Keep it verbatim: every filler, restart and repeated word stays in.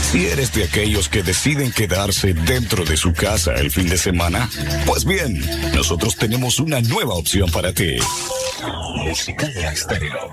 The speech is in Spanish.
Si eres de aquellos que deciden quedarse dentro de su casa el fin de semana, pues bien, nosotros tenemos una nueva opción para ti. Musicalia Estéreo.